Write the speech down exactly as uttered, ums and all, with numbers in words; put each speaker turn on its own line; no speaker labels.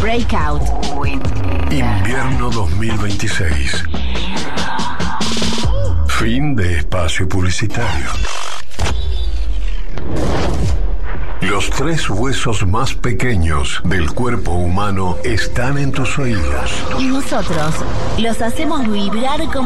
Breakout.
Invierno dos mil veintiséis. Fin de espacio publicitario. Los tres huesos más pequeños del cuerpo humano están en tus oídos.
Y nosotros los hacemos vibrar como